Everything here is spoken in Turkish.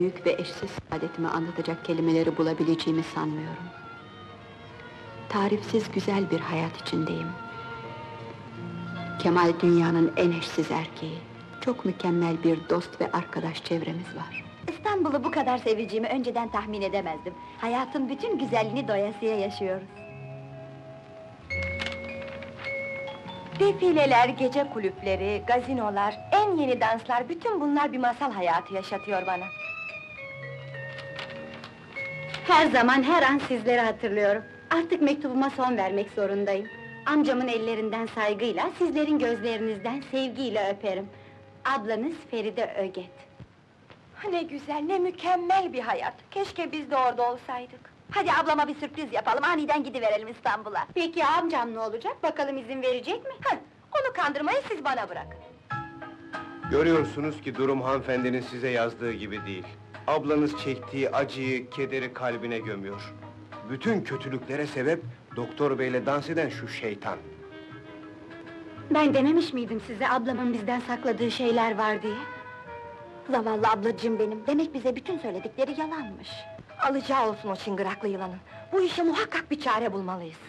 Büyük ve eşsiz saadetimi anlatacak kelimeleri bulabileceğimi sanmıyorum. Tarifsiz güzel bir hayat içindeyim. Kemal dünyanın en eşsiz erkeği. Çok mükemmel bir dost ve arkadaş çevremiz var. İstanbul'u bu kadar seveceğimi önceden tahmin edemezdim. Hayatın bütün güzelliğini doyasıya yaşıyoruz. Defileler, gece kulüpleri, gazinolar, en yeni danslar, bütün bunlar bir masal hayatı yaşatıyor bana. Her zaman, her an sizleri hatırlıyorum. Artık mektubuma son vermek zorundayım. Amcamın ellerinden saygıyla, sizlerin gözlerinizden sevgiyle öperim. Ablanız Feride Öget. Ne güzel, ne mükemmel bir hayat! Keşke biz de orada olsaydık. Hadi ablama bir sürpriz yapalım, aniden gidiverelim İstanbul'a. Peki amcam ne olacak, bakalım izin verecek mi? Onu kandırmayı siz bana bırakın. Görüyorsunuz ki durum hanımefendinin size yazdığı gibi değil. Ablanız çektiği acıyı, kederi kalbine gömüyor. Bütün kötülüklere sebep, doktor beyle dans eden şu şeytan. Ben dememiş miydim size, ablamın bizden sakladığı şeyler var diye? Zavallı ablacığım benim, demek bize bütün söyledikleri yalanmış. Alacağı olsun o çıngıraklı yılanın. Bu işe muhakkak bir çare bulmalıyız.